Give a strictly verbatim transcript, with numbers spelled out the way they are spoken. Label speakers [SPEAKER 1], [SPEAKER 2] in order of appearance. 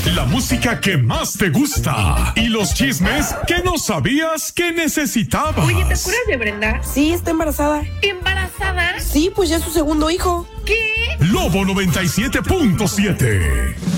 [SPEAKER 1] La música que más te gusta y los chismes que no sabías que necesitabas.
[SPEAKER 2] Oye, ¿te acuerdas de Brenda?
[SPEAKER 3] Sí, está embarazada.
[SPEAKER 2] ¿Embarazada?
[SPEAKER 3] Sí, pues ya es su segundo hijo.
[SPEAKER 2] ¿Qué?
[SPEAKER 1] Lobo noventa y siete punto siete.